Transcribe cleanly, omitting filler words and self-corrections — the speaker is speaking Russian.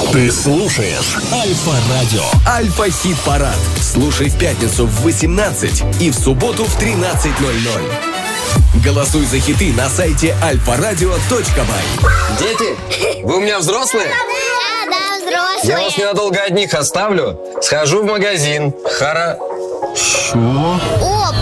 Ты слушаешь Альфа-радио. Альфа-хит-парад. Слушай в пятницу в 18 и в субботу в 13:00. Голосуй за хиты на сайте alfaradio.by. Дети, вы у меня взрослые? Да, взрослые. Я вас ненадолго одних оставлю. Схожу в магазин. О,